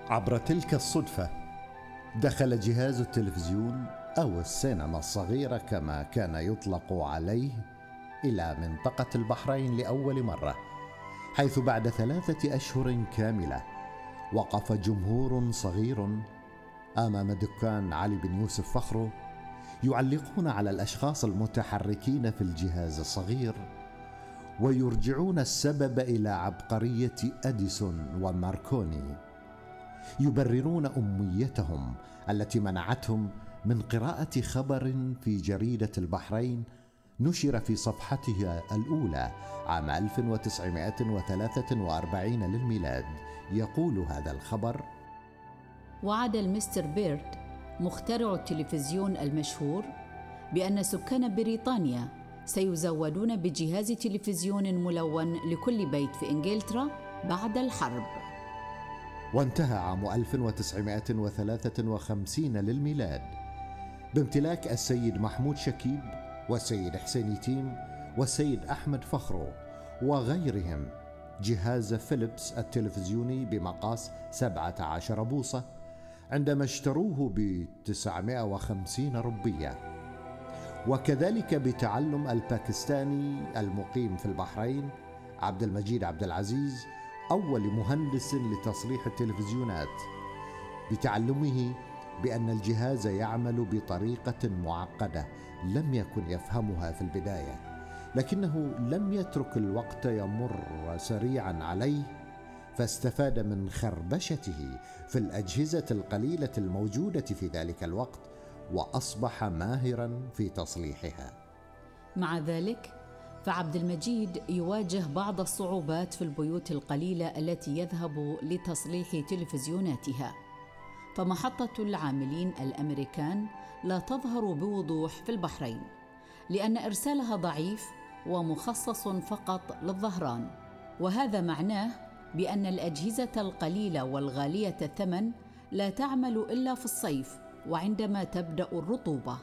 عبر تلك الصدفة دخل جهاز التلفزيون أو السينما الصغيرة كما كان يطلق عليه إلى منطقة البحرين لأول مرة، حيث بعد 3 أشهر كاملة وقف جمهور صغير أمام دكان علي بن يوسف فخرو يعلقون على الأشخاص المتحركين في الجهاز الصغير، ويرجعون السبب إلى عبقرية أديسون وماركوني، يبررون أميتهم التي منعتهم من قراءة خبر في جريدة البحرين نشر في صفحتها الأولى عام 1943 للميلاد. يقول هذا الخبر: وعد المستر بيرد مخترع التلفزيون المشهور بأن سكان بريطانيا سيزودون بجهاز تلفزيون ملون لكل بيت في إنجلترا بعد الحرب. وانتهى عام 1953 للميلاد بامتلاك السيد محمود شكيب والسيد حسين يتيم والسيد أحمد فخرو وغيرهم جهاز فيليبس التلفزيوني بمقاس 17 بوصة عندما اشتروه ب950 ربية، وكذلك بتعلم الباكستاني المقيم في البحرين عبد المجيد عبد العزيز أول مهندس لتصليح التلفزيونات، بتعلمه بأن الجهاز يعمل بطريقة معقدة لم يكن يفهمها في البداية، لكنه لم يترك الوقت يمر سريعا عليه، فاستفاد من خربشته في الأجهزة القليلة الموجودة في ذلك الوقت وأصبح ماهرا في تصليحها. مع ذلك فعبد المجيد يواجه بعض الصعوبات في البيوت القليلة التي يذهب لتصليح تلفزيوناتها، فمحطة العاملين الأمريكان لا تظهر بوضوح في البحرين لأن إرسالها ضعيف ومخصص فقط للظهران، وهذا معناه بأن الأجهزة القليلة والغالية الثمن لا تعمل إلا في الصيف وعندما تبدأ الرطوبة.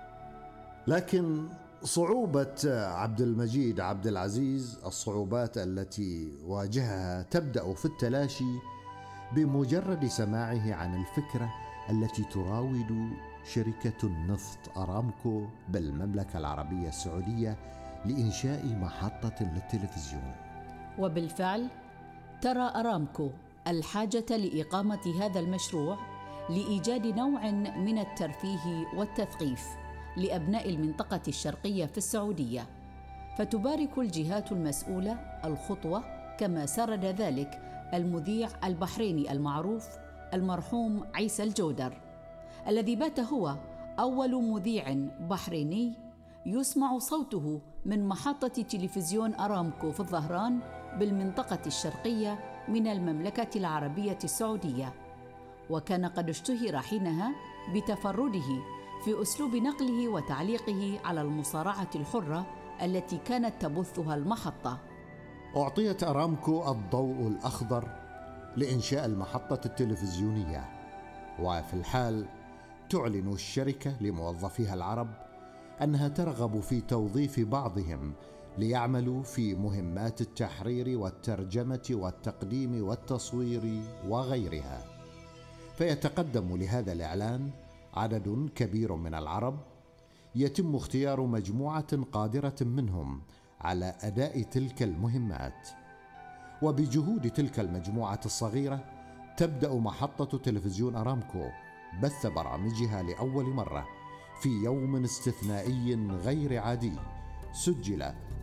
لكن صعوبة عبد المجيد عبد العزيز، الصعوبات التي واجهها تبدأ في التلاشي بمجرد سماعه عن الفكرة التي تراود شركة النفط أرامكو بالمملكة العربية السعودية لإنشاء محطة للتلفزيون. وبالفعل ترى أرامكو الحاجة لإقامة هذا المشروع لإيجاد نوع من الترفيه والتثقيف لأبناء المنطقة الشرقية في السعودية، فتبارك الجهات المسؤولة الخطوة كما سرد ذلك المذيع البحريني المعروف المرحوم عيسى الجودر، الذي بات هو أول مذيع بحريني يسمع صوته من محطة تلفزيون أرامكو في الظهران بالمنطقة الشرقية من المملكة العربية السعودية، وكان قد اشتهر حينها بتفرده في أسلوب نقله وتعليقه على المصارعة الحرة التي كانت تبثها المحطة. أعطيت أرامكو الضوء الأخضر لإنشاء المحطة التلفزيونية، وفي الحال تعلن الشركة لموظفيها العرب أنها ترغب في توظيف بعضهم ليعملوا في مهمات التحرير والترجمة والتقديم والتصوير وغيرها، فيتقدم لهذا الإعلان عدد كبير من العرب، يتم اختيار مجموعة قادرة منهم على أداء تلك المهمات، وبجهود تلك المجموعة الصغيرة تبدأ محطة تلفزيون أرامكو بث برامجها لأول مرة في يوم استثنائي غير عادي سجل